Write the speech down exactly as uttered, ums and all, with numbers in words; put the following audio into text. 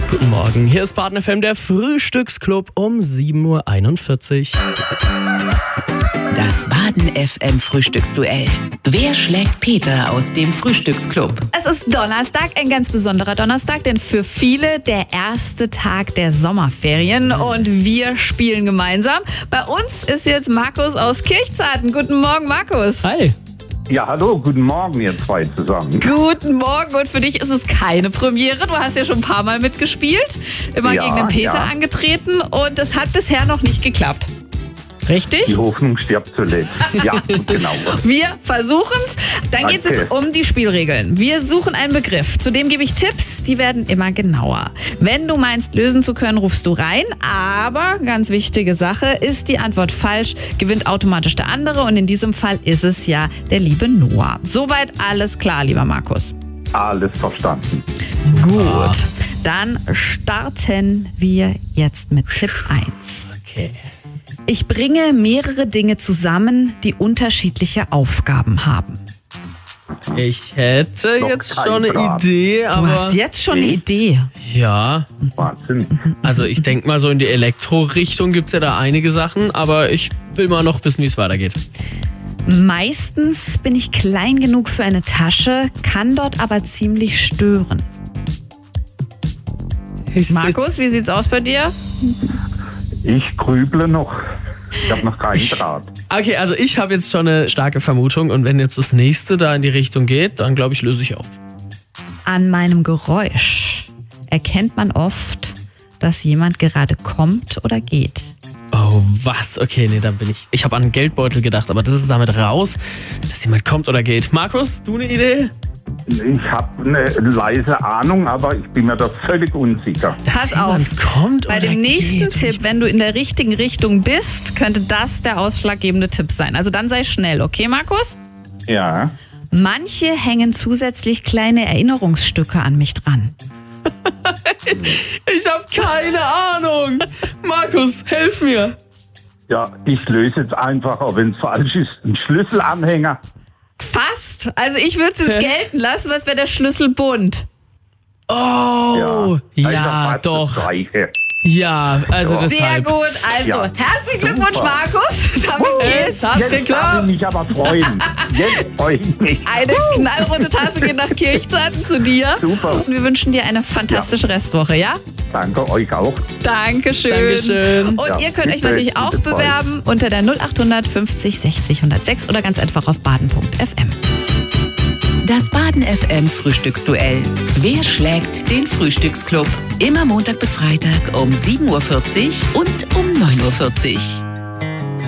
Guten Morgen, hier ist Baden F M, der Frühstücksclub um sieben Uhr einundvierzig. Das Baden F M Frühstücksduell. Wer schlägt Peter aus dem Frühstücksclub? Es ist Donnerstag, ein ganz besonderer Donnerstag, denn für viele der erste Tag der Sommerferien und wir spielen gemeinsam. Bei uns ist jetzt Markus aus Kirchzarten. Guten Morgen, Markus. Hi. Ja, hallo, guten Morgen, ihr zwei zusammen. Guten Morgen, und für dich ist es keine Premiere. Du hast ja schon ein paar Mal mitgespielt, immer Ja, gegen den Peter ja. angetreten und es hat bisher noch nicht geklappt. Richtig? Die Hoffnung stirbt zuletzt. Ja, genau. Wir versuchen's. Dann Danke. geht es jetzt um die Spielregeln. Wir suchen einen Begriff. Zudem gebe ich Tipps, die werden immer genauer. Wenn du meinst, lösen zu können, rufst du rein. Aber, ganz wichtige Sache, ist die Antwort falsch, gewinnt automatisch der andere. Und in diesem Fall ist es ja der liebe Noah. Soweit alles klar, lieber Markus. Alles verstanden. Gut. Dann starten wir jetzt mit Tipp eins. Okay. Ich bringe mehrere Dinge zusammen, die unterschiedliche Aufgaben haben. Ich hätte Noch jetzt kein schon eine Draht. Idee, Du aber hast jetzt schon eine Nee. Idee. ja, Wahnsinn. also ich denke mal so in die Elektro-Richtung gibt es ja da einige Sachen, aber ich will mal noch wissen, wie es weitergeht. Meistens bin ich klein genug für eine Tasche, kann dort aber ziemlich stören. Ist Markus, wie sieht's aus bei dir? Ich grüble noch. Ich habe noch keinen Draht. jetzt- Okay, also ich habe jetzt schon eine starke Vermutung und wenn jetzt das nächste da in die Richtung geht, dann glaube ich, löse ich auf. An meinem Geräusch erkennt man oft, dass jemand gerade kommt oder geht. Oh, was? Okay, nee, dann bin ich. Ich habe an einen Geldbeutel gedacht, aber das ist damit raus, dass jemand kommt oder geht. Markus, du eine Idee? Ich habe eine leise Ahnung, aber ich bin mir da völlig unsicher. Dass Pass jemand auf. kommt Bei oder dem nächsten geht. Tipp, wenn du in der richtigen Richtung bist, könnte das der ausschlaggebende Tipp sein. Also dann sei schnell, okay, Markus? Ja. Manche hängen zusätzlich kleine Erinnerungsstücke an mich dran. Ich habe keine Ahnung. Markus, helf mir. Ja, ich löse jetzt einfach, auch wenn es falsch ist, einen Schlüsselanhänger. Fast. Also ich würde es jetzt Hä? gelten lassen, was wäre der Schlüsselbund. Oh, ja, Einfach fast doch. Das Gleiche. Ja, also Ja. das Sehr gut. Also, Ja. herzlichen Glückwunsch, Super. Markus. Damit Es geht's. hat Jetzt darf geklappt. ich mich aber freuen. Jetzt freue ich mich. Eine knallrote Tasse geht nach Kirchzarten zu dir. Super. Und wir wünschen dir eine fantastische Restwoche, ja? Danke euch auch. Dankeschön. Dankeschön. Und Ja, ihr könnt euch bitte, natürlich auch bitte, toll. bewerben unter der null acht fünfzig sechzig hundertsechs oder ganz einfach auf baden punkt f m. Das Baden F M Frühstücksduell. Wer schlägt den Frühstücksclub? Immer Montag bis Freitag um sieben Uhr vierzig und um neun Uhr vierzig.